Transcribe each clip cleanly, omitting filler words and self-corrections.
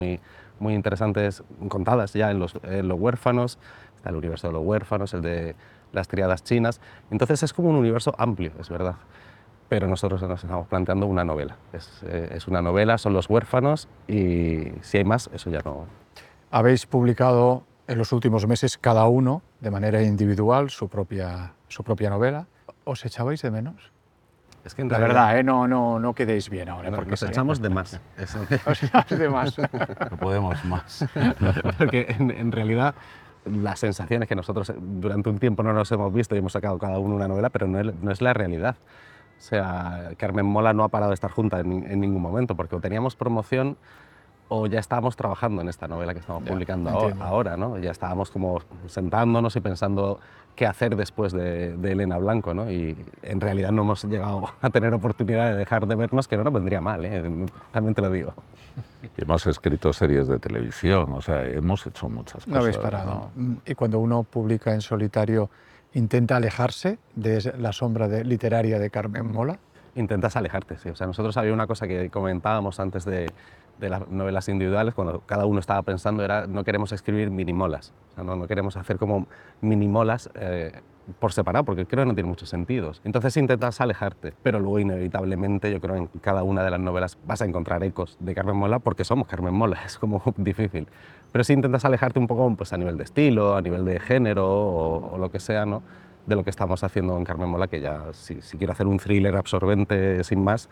muy interesantes contadas ya en los huérfanos, está el universo de los huérfanos, el de las tríadas chinas. Entonces es como un universo amplio, es verdad, pero nosotros nos estamos planteando una novela. Es una novela, son los huérfanos y si hay más, eso ya no. Habéis publicado en los últimos meses cada uno, de manera individual, su propia novela. ¿Os echabais de menos? Es que en La realidad, verdad, no quedéis bien ahora. Porque nos echamos de más. Os echáis de más. No podemos más. Porque en realidad la sensación es que nosotros durante un tiempo no nos hemos visto y hemos sacado cada uno una novela, pero no es la realidad. O sea, Carmen Mola no ha parado de estar junta en ningún momento, porque o teníamos promoción o ya estábamos trabajando en esta novela que estamos publicando ahora, ¿no? Ya estábamos como sentándonos y pensando qué hacer después de Elena Blanco, ¿no? Y en realidad no hemos llegado a tener oportunidad de dejar de vernos, que no nos vendría mal, también te lo digo. Hemos escrito series de televisión, o sea, hemos hecho muchas cosas. No habéis parado. ¿No? Y cuando uno publica en solitario, ¿intenta alejarse de la sombra literaria de Carmen Mola? Intentas alejarte, sí. O sea, nosotros había una cosa que comentábamos antes de las novelas individuales, cuando cada uno estaba pensando, era no queremos escribir minimolas. O sea, no queremos hacer como minimolas por separado, porque creo que no tiene mucho sentido. Entonces intentas alejarte, pero luego inevitablemente yo creo que en cada una de las novelas vas a encontrar ecos de Carmen Mola, porque somos Carmen Mola, es como difícil. Pero sí intentas alejarte un poco pues, a nivel de estilo, a nivel de género o lo que sea, ¿no? De lo que estamos haciendo en Carmen Mola, que ya si quiero hacer un thriller absorbente sin más,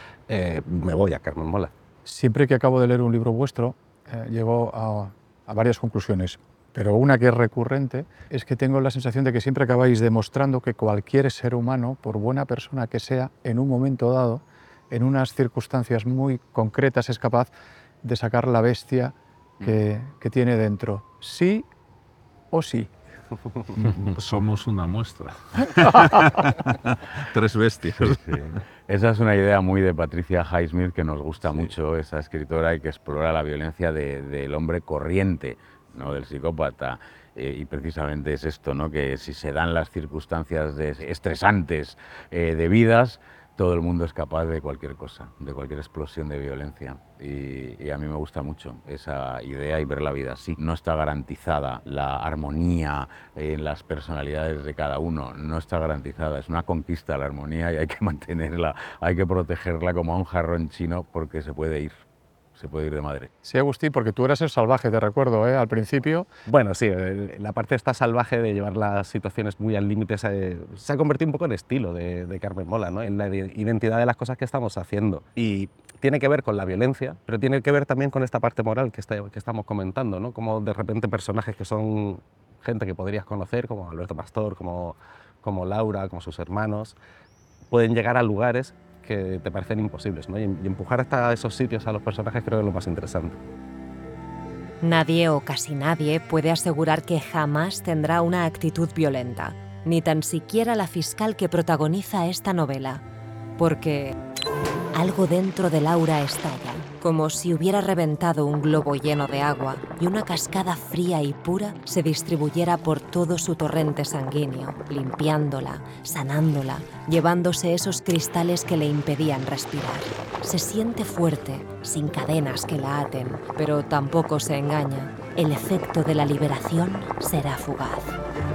me voy a Carmen Mola. Siempre que acabo de leer un libro vuestro, llego a varias conclusiones, pero una que es recurrente es que tengo la sensación de que siempre acabáis demostrando que cualquier ser humano, por buena persona que sea, en un momento dado, en unas circunstancias muy concretas, es capaz de sacar la bestia que tiene dentro. Sí o sí. Somos una muestra. 3 bestias. Sí, sí. Esa es una idea muy de Patricia Highsmith que nos gusta mucho, esa escritora, y que explora la violencia del hombre corriente, no del psicópata. Y precisamente es esto, ¿no? Que si se dan las circunstancias estresantes debidas, todo el mundo es capaz de cualquier cosa, de cualquier explosión de violencia. Y a mí me gusta mucho esa idea y ver la vida así. No está garantizada la armonía en las personalidades de cada uno, no está garantizada. Es una conquista la armonía y hay que mantenerla, hay que protegerla como a un jarrón chino porque se puede ir de madre. Sí, Agustín, porque tú eras el salvaje, te recuerdo, al principio. Bueno, sí, la parte esta salvaje de llevar las situaciones muy al límite se ha convertido un poco en estilo de Carmen Mola, ¿no? En la identidad de las cosas que estamos haciendo. Y tiene que ver con la violencia, pero tiene que ver también con esta parte moral que estamos comentando, ¿no? Como de repente personajes que son gente que podrías conocer, como Alberto Pastor, como Laura, como sus hermanos, pueden llegar a lugares que te parecen imposibles, ¿no? Y empujar hasta esos sitios a los personajes creo que es lo más interesante. Nadie o casi nadie puede asegurar que jamás tendrá una actitud violenta, ni tan siquiera la fiscal que protagoniza esta novela, porque algo dentro de Laura estalla, como si hubiera reventado un globo lleno de agua y una cascada fría y pura se distribuyera por todo su torrente sanguíneo, limpiándola, sanándola, llevándose esos cristales que le impedían respirar. Se siente fuerte, sin cadenas que la aten, pero tampoco se engaña. El efecto de la liberación será fugaz.